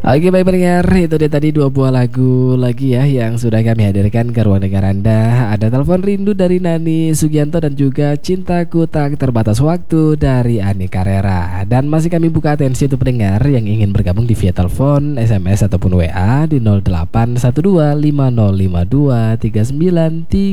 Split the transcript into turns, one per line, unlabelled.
Oke baik pendengar, itu dia tadi dua buah lagu lagi ya yang sudah kami hadirkan ke ruang dengar Anda. Ada Telepon Rindu dari Nani Sugianto dan juga Cintaku Tak Terbatas Waktu dari Ani Carrera. Dan masih kami buka atensi untuk pendengar yang ingin bergabung di via telepon, SMS ataupun WA di 0812505239.